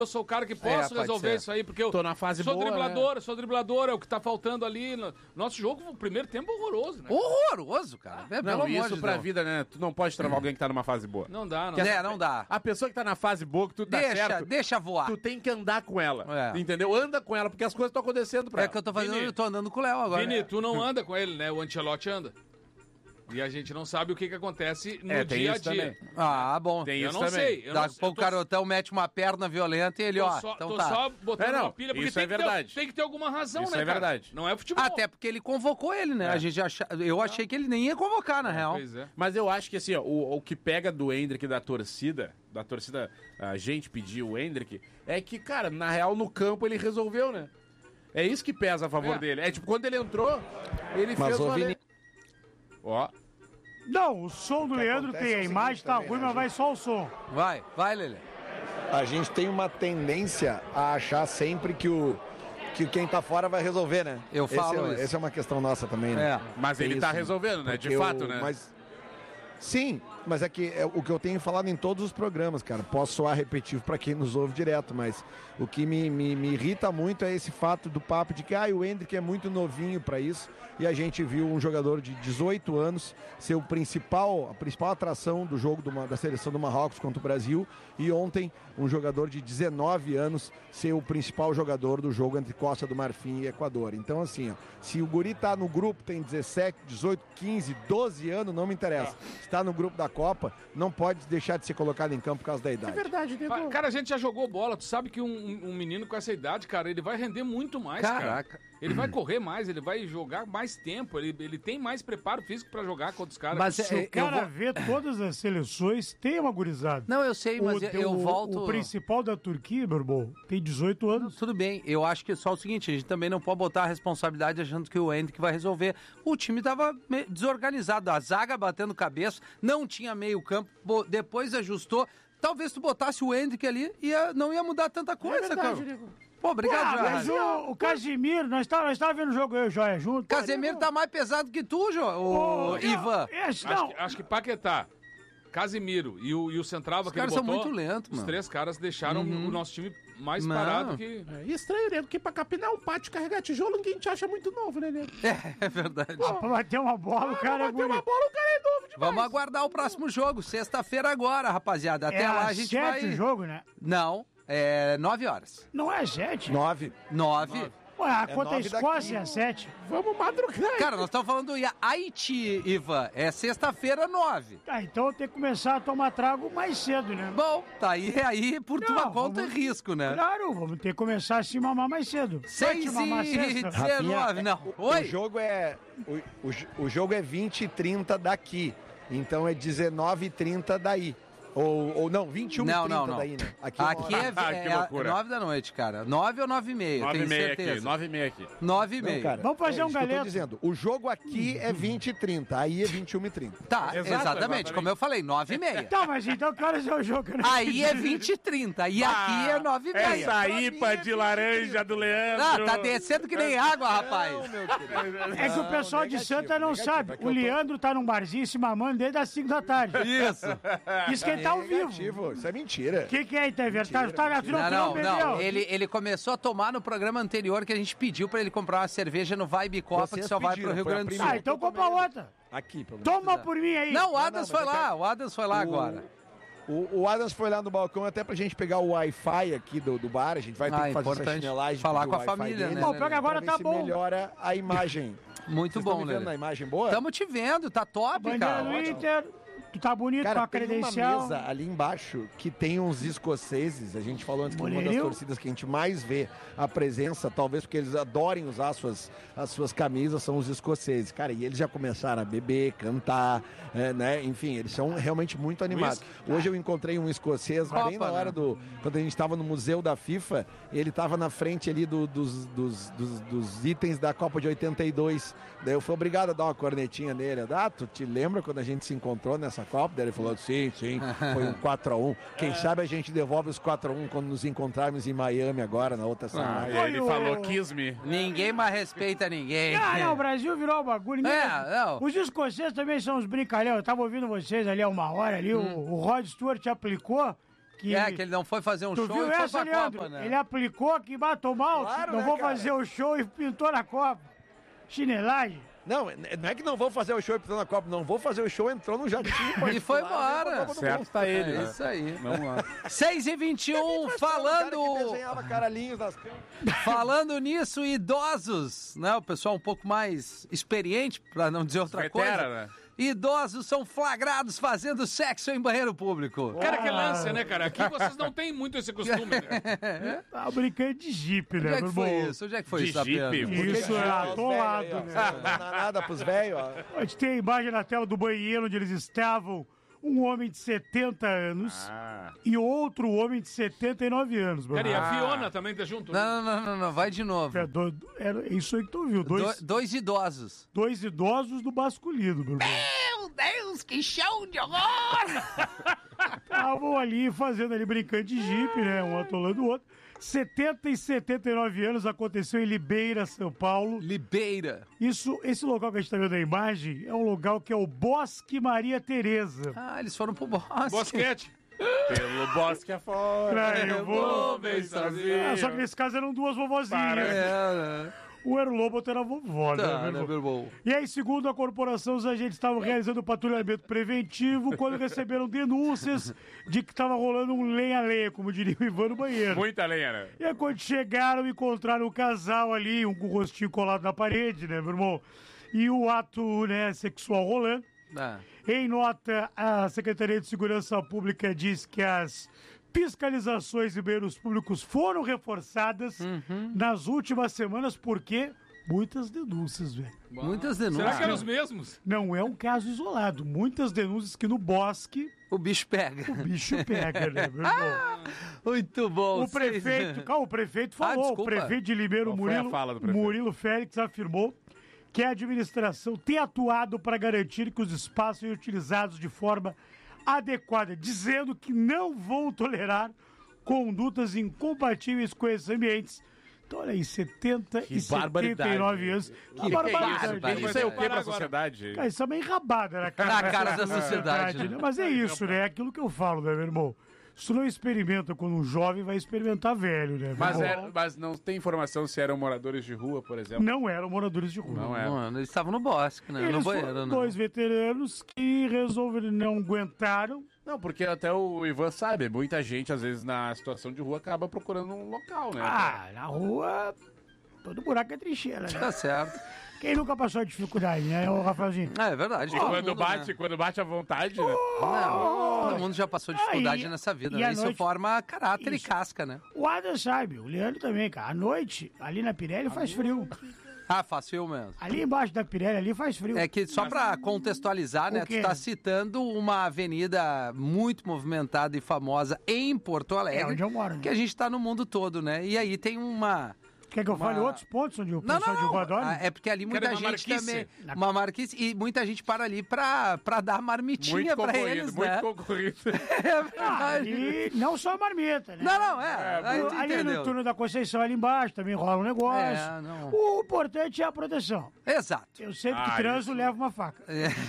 eu sou o cara que posso resolver isso aí, porque eu tô na fase sou boa, driblador, eu sou driblador, é o que tá faltando ali. Nosso jogo, o primeiro tempo, horroroso, né? Horroroso, cara. Não, isso pra vida, né? Tu não pode travar alguém que tá numa fase boa. Não dá, não. Não dá. A pessoa que tá na fase boa, que tu dá certo... Deixa voar. Tu tem que andar com ela, entendeu? Anda com ela, porque as coisas estão acontecendo pra ela. É que eu tô fazendo, eu tô andando com o Léo agora. Vini, tu não anda com ele, né? O Ancelotti anda. E a gente não sabe o que acontece no dia a dia. Ah, bom. Tem isso também. Daqui a pouco o Carotão mete uma perna violenta e ele, tô só botando uma pilha, porque isso é verdade. Tem que ter alguma razão, isso né, é verdade. Não é futebol. Até porque ele convocou ele, né? Eu achei que ele nem ia convocar, na real. Pois é. Mas eu acho que assim, ó, o que pega do Endrick da torcida, a gente pediu o Endrick, é que, cara, na real, no campo ele resolveu, né? É isso que pesa a favor dele. É tipo, quando ele entrou, ele fez o Vini... Ó. Não, o som do Leandro tem a imagem, tá ruim, mas vai só o som. Vai, Lelê. A gente tem uma tendência a achar sempre que quem tá fora vai resolver, né? Eu falo isso. Essa é uma questão nossa também, né? Mas ele tá resolvendo, né? De fato, né? Sim, mas é que é o que eu tenho falado em todos os programas, cara. Posso soar repetitivo para quem nos ouve direto, mas o que me irrita muito é esse fato do papo de que o Endrick é muito novinho para isso, e a gente viu um jogador de 18 anos ser a principal atração do jogo da seleção do Marrocos contra o Brasil, e ontem um jogador de 19 anos ser o principal jogador do jogo entre Costa do Marfim e Equador. Então, assim, ó, se o guri tá no grupo, tem 17, 18, 15, 12 anos, não me interessa. Está no grupo da Copa, não pode deixar de ser colocado em campo por causa da idade. É verdade, Diego. Cara, a gente já jogou bola. Tu sabe que um menino com essa idade, cara, ele vai render muito mais, Caraca. cara. Ele vai correr mais, ele vai jogar mais tempo, ele tem mais preparo físico pra jogar contra os caras. Mas se o cara vê todas as seleções, tem uma gurizada. Não, eu sei, mas eu volto... O principal da Turquia, meu irmão, tem 18 anos. Tudo bem, eu acho que é só o seguinte, a gente também não pode botar a responsabilidade achando que o Endrick vai resolver. O time tava desorganizado, a zaga batendo cabeça, não tinha meio campo, depois ajustou. Talvez tu botasse o Endrick ali e não ia mudar tanta coisa, cara. Pô, obrigado, Joia. Mas o Casimiro, nós estávamos vendo o jogo eu e o Joia junto. Casemiro tá mais pesado que tu, Ivan. Acho que Paquetá, Casimiro e o central que ele botou... Os caras são muito lentos, mano. Os três caras deixaram o nosso time mais parado que... É estranho, né? Porque pra capinar um pátio, carregar tijolo, ninguém te acha muito novo, né, nego? É verdade. Pra bater uma bola, o cara é bonito. Uma bola, o cara é novo demais. Vamos aguardar o próximo jogo, sexta-feira agora, rapaziada. Até lá a gente vai... o jogo, né? Não, é 9 horas. Não é 7? 9. Ué, contra a Escócia é 7. Vamos madrugar. Cara, nós estamos falando do Haiti, Ivan. É sexta-feira, 9. Tá, então eu tenho que começar a tomar trago mais cedo, né? Bom, tá aí por tua conta e risco, né? Claro, vamos ter que começar a se mamar mais cedo. 6h19, não. Oi? O jogo é 20h30 daqui. Então é 19h30 daí. Ou não, 21h30 daí, né? Aqui é 9 da noite, cara. 9 ou 9h30, tenho certeza. 9h30 aqui. 9h30. Vamos fazer um galeto. Eu tô dizendo, o jogo aqui é 20h30, aí é 21h30. Tá, exatamente, como eu falei, 9h30. Tá, mas então que horas é o jogo? Né? Aí é 20h30 e aqui é 9h30. Essa IPA de laranja do Leandro. Tá descendo que nem água, rapaz. É que o pessoal de Santa não sabe. O Leandro tá num barzinho se mamando desde as 5 da tarde. Isso que ele tá ao vivo. Isso é mentira. O que é, Itever? Não. Ele começou a tomar no programa anterior que a gente pediu pra ele comprar uma cerveja no Vibe Copa que só vai pro Rio Grande do Sul. Então compra outra. Aqui, pelo menos. Toma por mim aí. Não, o Adams foi lá. O Adams foi lá agora. O Adams foi lá no balcão até pra gente pegar o Wi-Fi aqui do bar. A gente vai ter que fazer essa chinelagem. Falar com a família, né? Bom, pega agora, tá bom. Melhora a imagem. Muito bom, né? Vendo a imagem boa? Tamo te vendo, tá top, cara. Bandeira do Inter. Tu tá bonito com a credencial. Tem uma mesa ali embaixo que tem uns escoceses. A gente falou antes que uma das torcidas que a gente mais vê a presença, talvez porque eles adorem usar as suas camisas, são os escoceses. Cara, e eles já começaram a beber, cantar, né? Enfim, eles são realmente muito animados. Hoje eu encontrei um escocês bem na hora quando a gente estava no museu da FIFA, ele estava na frente ali dos itens da Copa de 82. Daí eu fui obrigado a dar uma cornetinha nele. Tu te lembra quando a gente se encontrou nessa Copa? Daí ele falou, sim, foi um 4x1. Quem sabe a gente devolve os 4x1 quando nos encontrarmos em Miami agora, na outra semana. E aí ele falou, kiss me. Ninguém mais respeita ninguém. Não, o Brasil virou o bagulho. Os escoceses também são uns brincalhão. Eu tava ouvindo vocês ali há uma hora ali, o Rod Stewart aplicou que ele não foi fazer um tu show viu e foi essa, pra Leandro? Copa, né? Ele aplicou que matou mal, Claro, não né, vou cara? fazer o show e pintou na Copa. Chinelagem. Não é que não vou fazer o show entrando na Copa, não vou fazer o show, entrou no jatinho. E foi particular, embora. botou Certo tá ele, É né? isso aí. Vamos lá. 6h21, O cara que falando... desenhava caralhinhos nas câmeras. Falando nisso, idosos, né? O pessoal um pouco mais experiente, pra não dizer outra Vetera, coisa. né? Idosos são flagrados fazendo sexo em banheiro público. Cara, que lance, né, cara? Aqui vocês não têm muito esse costume, né? Tá brincando de jipe, Onde né, é que meu foi irmão? isso? Onde é que foi De isso, Fabiano? jipe? Isso, é atolado, né? Não dá nada pros velhos, ó. A gente tem a imagem na tela do banheiro onde eles estavam. Um homem de 70 anos e outro homem de 79 anos, meu Cara, e irmão. a Fiona também tá junto? Não, vai de novo. Era isso aí que tu viu. Dois idosos. Dois idosos do masculino, meu irmão. Meu Deus, que show de horror! Estavam ali fazendo ali, brincando de jipe, né? Um atolando o outro. 70 e 79 anos, aconteceu em Libeira, São Paulo. Libeira. Esse local que a gente tá vendo na imagem é um local que é o Bosque Maria Tereza. Ah, eles foram pro bosque. Bosquete. Pelo bosque afora. Eu vou bem sozinho. Só que nesse caso eram duas vovozinhas. né? O Erlobo era a vovó, né, Tá, meu né, irmão? meu irmão? E aí, segundo a corporação, os agentes estavam realizando o patrulhamento preventivo quando receberam denúncias de que estava rolando um lenha-lenha, como diria o Ivan no banheiro. Muita lenha, né? E aí, quando chegaram, encontraram o casal ali, um com o rostinho colado na parede, né, meu irmão? E o ato, né, sexual rolando. Ah. Em nota, a Secretaria de Segurança Pública diz que as fiscalizações em banheiros públicos foram reforçadas nas últimas semanas, porque muitas denúncias, velho. Muitas Será denúncias. que eram os mesmos? Não é um caso isolado. Muitas denúncias que no bosque O bicho pega. o bicho pega, né, meu irmão? Muito bom. O prefeito, calma, o prefeito falou, o desculpa. prefeito de Limeiro, Qual foi a fala do prefeito? Murilo Félix, afirmou que a administração tem atuado para garantir que os espaços sejam utilizados de forma adequada, dizendo que não vão tolerar condutas incompatíveis com esses ambientes. Então, olha aí, 70 Que e 79 anos. Que barbaridade. Isso é o que pra Agora. sociedade? Cara, isso é uma enrabada na cara, Na cara da sociedade, né? Mas é isso, né? É aquilo que eu falo, né, meu irmão? Se tu não experimenta quando um jovem, vai experimentar velho, né? meu Mas, irmão? mas não tem informação se eram moradores de rua, por exemplo? Não eram moradores de rua. Não é. Mano, eles estavam no bosque, né? Eles no foram banheiro, né? dois veteranos que resolveram, não aguentaram. Não, porque até o Ivan sabe, muita gente, às vezes, na situação de rua, acaba procurando um local, né? Ah, na rua, todo buraco é trincheira, né? Tá certo. Quem nunca passou dificuldade, né, ô Rafaelzinho? É verdade. E todo quando mundo, bate, né? quando bate à vontade, né? Não, todo mundo já passou dificuldade Aí, nessa vida, e à né? Isso noite- forma caráter Isso. e casca, né? O Adam sabe, o Leandro também, cara. À noite, ali na Pirelli faz frio. Ah, fácil mesmo. Ali embaixo da Pirelli, ali faz frio. É que só pra contextualizar, né? O quê? Tu tá citando uma avenida muito movimentada e famosa em Porto Alegre. É onde eu moro, né? Que a gente tá no mundo todo, né? E aí tem uma... Quer que eu fale outros pontos onde o Não, pessoal de rua dorme? Ah, é porque ali muita Quero uma gente marquice. também... Uma marquice. E muita gente para ali pra dar marmitinha Muito pra concorrido, eles, muito né? concorrido. É Ah, verdade. ali, não só a marmita, né? Não, aí tu Ali entendeu. no turno da Conceição, ali embaixo, também rola um negócio. É, não. O importante é a proteção. Exato. Eu sempre que transo, levo uma faca.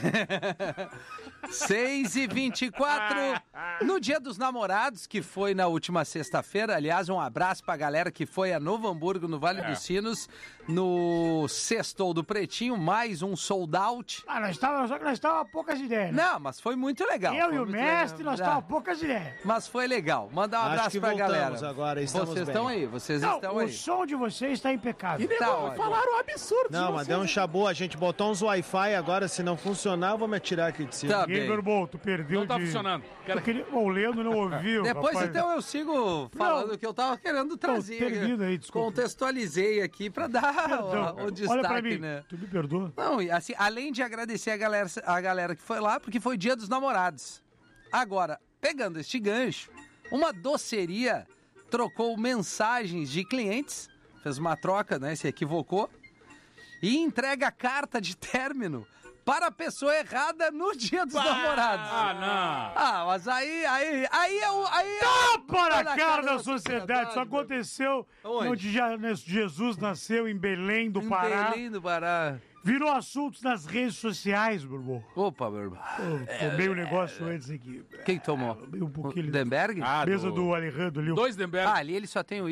6h24, no Dia dos Namorados, que foi na última sexta-feira. Aliás, um abraço pra galera que foi a Novo Hamburgo, no Vale dos Sinos, no Sextou do Pretinho, mais um sold out. Ah, só que nós estávamos a poucas ideias, né? Não, mas foi muito legal. Eu foi e o muito mestre, legal. nós estávamos a poucas ideias. Mas foi legal. Mandar um Acho abraço que pra voltamos galera. agora, estamos Vocês bem. estão aí, vocês Não, estão o aí. som de vocês está impecável. Tá ótimo. Falaram absurdo. Não, mas deu um chabu, a gente botou uns Wi-Fi agora, se não funcionar, eu vou me atirar aqui de cima. Tá Ei, bem. meu irmão, tu perdeu Não tá de... funcionando. Eu queria... O Leandro não ouviu, Depois rapaz. então eu sigo falando Não. o que eu tava querendo trazer. termina aí, desculpa. Contextualizei aqui pra dar Perdão, o olha pra destaque, mim, né? tu me perdoa? Não, e assim, além de agradecer a galera que foi lá, porque foi Dia dos Namorados. Agora, pegando este gancho, uma doceria trocou mensagens de clientes, fez uma troca, né, se equivocou, e entrega a carta de término para a pessoa errada no Dia dos Namorados. Ah, não. Ah, mas aí é o... Para a cara da sociedade. Isso aconteceu Onde? onde Jesus nasceu, em Belém do Pará. Belém do Pará. Virou assuntos nas redes sociais, meu irmão. Opa, meu irmão. Tomei um negócio antes aqui. Quem tomou? Um pouquinho. Denberg? Mesa do Alejandro ali. Dois Denberg. Ah, ali ele só tem o